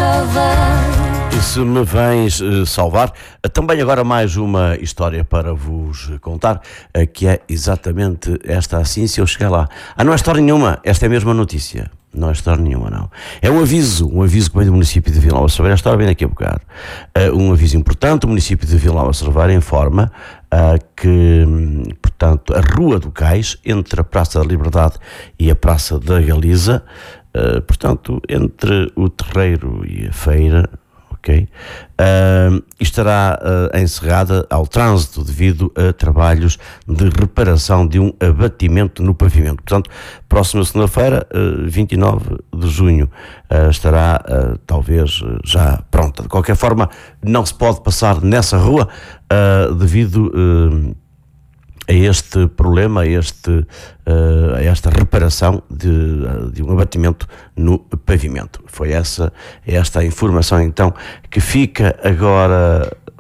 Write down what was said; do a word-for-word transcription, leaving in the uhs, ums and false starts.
E se me vens uh, salvar, uh, também agora mais uma história para vos contar, uh, que é exatamente esta assim, se eu chegar lá. Ah, não é história nenhuma, esta é mesmo a notícia. Não é história nenhuma, não. É um aviso, um aviso que vem do município de Vila Nova de Cerveira. A história vem daqui a bocado. Uh, um aviso importante, o município de Vila Nova de Cerveira informa uh, que, portanto, a Rua do Cais, entre a Praça da Liberdade e a Praça da Galiza, uh, portanto, entre o Terreiro e a Feira, ok, uh, estará uh, encerrada ao trânsito devido a trabalhos de reparação de um abatimento no pavimento. Portanto, próxima segunda-feira, uh, vinte e nove de junho, uh, estará uh, talvez uh, já pronta. De qualquer forma, não se pode passar nessa rua uh, devido uh, a este problema, a, este, uh, a esta reparação de, de um abatimento no pavimento. Foi essa, esta a informação então que fica agora